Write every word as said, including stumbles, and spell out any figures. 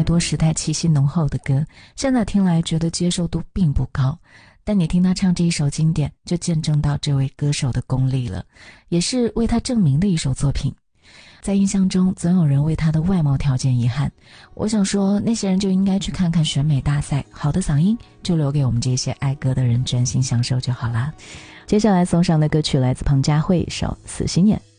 多时代气息浓厚的歌，现在听来觉得接受度并不高，但你听他唱这一首经典，就见证到这位歌手的功力了，也是为他证明的一首作品。在印象中总有人为他的外貌条件遗憾，我想说那些人就应该去看看选美大赛，好的嗓音就留给我们这些爱歌的人专心享受就好啦。接下来送上的歌曲来自彭佳慧，一首《死心眼》。